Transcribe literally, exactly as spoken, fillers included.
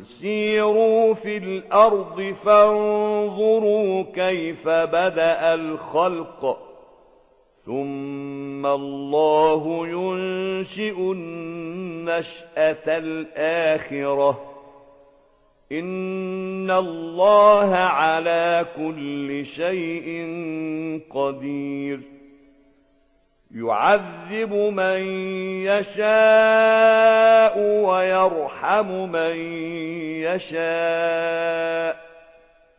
سيروا في الأرض فانظروا كيف بدأ الخلق ثم الله ينشئ النشأة الآخرة إن الله على كل شيء قدير يعذب من يشاء ويرحم من يشاء